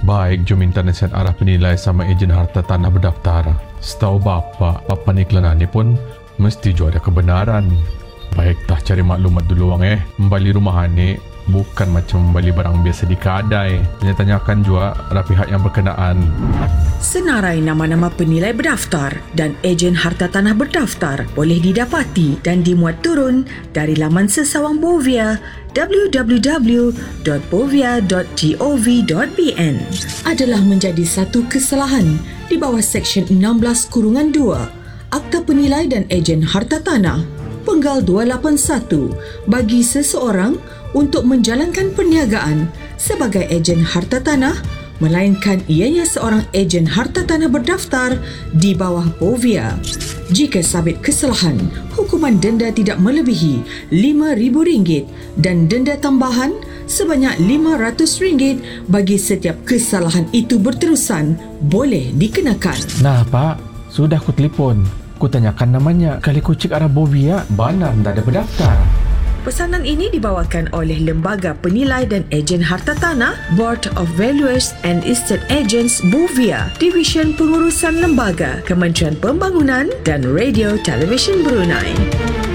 Baik, jom minta nasihat arah penilai sama ejen harta tanah berdaftar. Setahu papan iklanan ni pun mesti jua ada kebenaran. Baik, tak cari maklumat dulu wang Membali rumah ni bukan macam membeli barang biasa di kedai. Tanya-tanyakan juga ada pihak yang berkenaan. Senarai nama-nama penilai berdaftar dan ejen harta tanah berdaftar boleh didapati dan dimuat turun dari laman sesawang Bovia www.bovia.gov.bn. Adalah menjadi satu kesalahan di bawah Seksyen 16-2 Akta Penilai dan Ejen Harta Tanah Penggal 281 bagi seseorang untuk menjalankan perniagaan sebagai ejen harta tanah, melainkan ianya seorang ejen harta tanah berdaftar di bawah Bovia. Jika sabit kesalahan, hukuman denda tidak melebihi RM5,000 dan denda tambahan sebanyak RM500 bagi setiap kesalahan itu berterusan boleh dikenakan. Nah Pak, sudah aku telefon. Ku tanyakan namanya. Kali ku cek arah Bovia, banan tak ada berdaftar. Pesanan ini dibawakan oleh Lembaga Penilai dan Ejen Harta Tanah, Board of Valuers and Estate Agents Bovia, Division Pengurusan Lembaga, Kementerian Pembangunan dan Radio Television Brunei.